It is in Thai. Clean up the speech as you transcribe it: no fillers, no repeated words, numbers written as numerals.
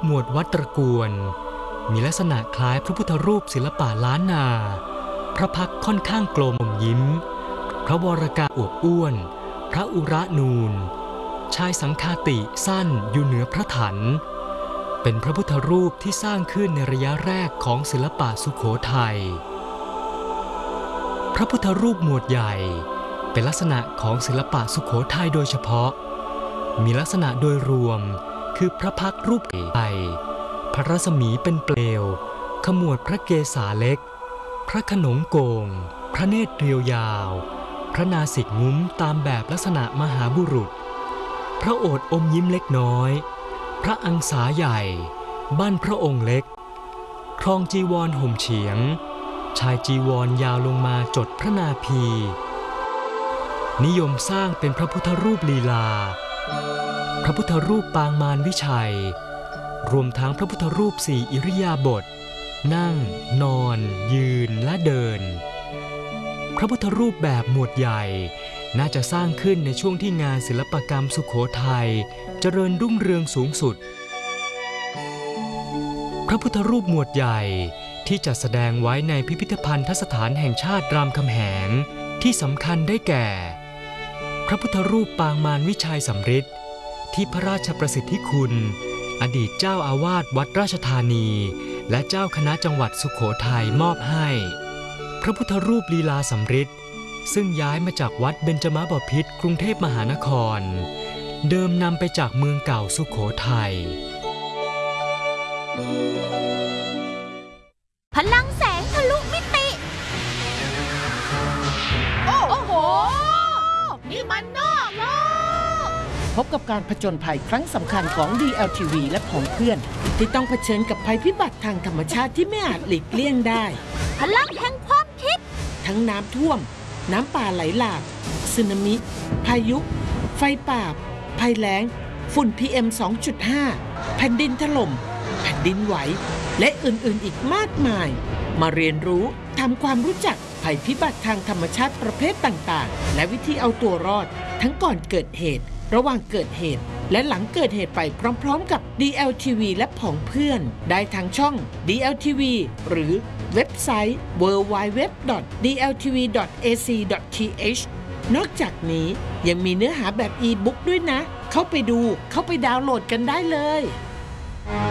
หมวดวัดตระกวนมีลักษณะคล้ายพระพุทธรูปศิลปะล้านนาพระพักตร์ค่อนข้างกลมอมยิ้มพระวรกายอวบอ้วนพระอุระนูนชายสังฆาติสั้นอยู่เหนือพระถันเป็นพระพุทธรูปที่สร้างขึ้นในระยะแรกของศิลปะสุโขทัยพระพุทธรูปหมวดใหญ่เป็นลักษณะของศิลปะสุโขทัยโดยเฉพาะมีลักษณะโดยรวมคือพระพักตร์รูปใหญ่พระรัศมีเป็นเปลวขมวดพระเกศาเล็กพระขนงโกงพระเนตรเรียวยาวพระนาสิกงุ้มตามแบบลักษณะมหาบุรุษพระโอษฐ์อมยิ้มเล็กน้อยพระอังสาใหญ่บั้นพระองค์เล็กครองจีวรห่มเฉียงชายจีวรยาวลงมาจดพระนาภีนิยมสร้างเป็นพระพุทธรูปลีลาพระพุทธรูปปางมารวิชัยรวมทั้งพระพุทธรูปสี่อิริยาบถนั่งนอนยืนและเดินพระพุทธรูปแบบหมวดใหญ่น่าจะสร้างขึ้นในช่วงที่งานศิลปกรรมสุโขทัยเจริญรุ่งเรืองสูงสุดพระพุทธรูปหมวดใหญ่ที่จัดแสดงไว้ในพิพิธภัณฑสถานแห่งชาติรามคำแหงที่สำคัญได้แก่พระพุทธรูปปางมารวิชัยสำริดที่พระราชประสิทธิคุณอดีตเจ้าอาวาสวัดราชธานีและเจ้าคณะจังหวัดสุโขทัยมอบให้พระพุทธรูปลีลาสำริดซึ่งย้ายมาจากวัดเบญจมบพิตรกรุงเทพมหานครเดิมนำไปจากเมืองเก่าสุโขทัยพลังแสงทะลุมิติโอ้โหนี่มันนอกโลกพบกับการผจญภัยครั้งสำคัญของ DLTV และของเพื่อนที่ต้องเผชิญกับภัยพิบัติทางธรรมชาติที่ไม่อาจหลีกเลี่ยงได้พลังแห่งความคิดทั้งน้ำท่วมน้ำป่าไหลหลากสึนามิพายุไฟป่าภัยแล้งฝุ่น PM 2.5 แผ่นดินถล่มแผ่นดินไหวและอื่นๆอีกมากมายมาเรียนรู้ทำความรู้จักภัยพิบัติทางธรรมชาติประเภทต่างๆและวิธีเอาตัวรอดทั้งก่อนเกิดเหตุระหว่างเกิดเหตุและหลังเกิดเหตุไปพร้อมๆกับ DLTV และผองเพื่อนได้ทางช่อง DLTV หรือเว็บไซต์ www.dltv.ac.th นอกจากนี้ยังมีเนื้อหาแบบอีบุ๊กด้วยนะเข้าไปดูเข้าไปดาวน์โหลดกันได้เลย